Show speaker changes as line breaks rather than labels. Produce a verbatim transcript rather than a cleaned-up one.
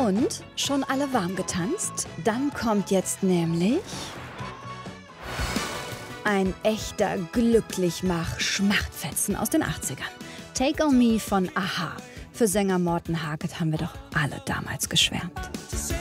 Und schon alle warm getanzt? Dann kommt jetzt nämlich ein echter Glücklichmach-Schmachtfetzen aus den achtzigern. Take on Me von a-ha. Für Sänger Morten Harket haben wir doch alle damals geschwärmt.